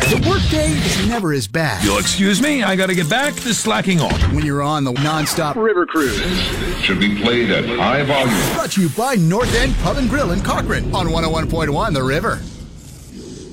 The workday is never as bad. You'll excuse me, I gotta get back to slacking off. When you're on the non-stop river cruise. Should be played at high volume. Brought to you by North End Pub and Grill in Cochrane on 101.1 The River.